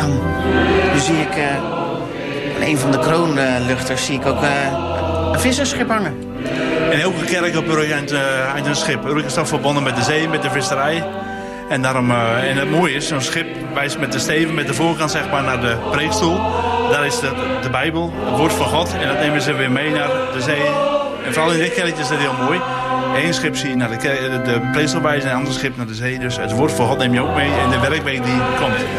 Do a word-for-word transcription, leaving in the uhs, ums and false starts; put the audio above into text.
dan nu zie ik uh, aan een van de kroonluchters zie ik ook uh, een visserschip hangen. In elke kerk op Urk hangt uh, een schip. Urk is dan verbonden met de zee, met de visserij. En, daarom, uh, en het mooie is, zo'n schip wijst met de steven, met de voorkant zeg maar, naar de preekstoel. Daar is de, de Bijbel, het woord van God. En dat nemen ze weer mee naar de zee. En vooral in dit kerkje is dat heel mooi. Eén schip zie je naar de, de, de preekstoel wijzen en een ander schip naar de zee. Dus het woord van God neem je ook mee in de werkweek die komt.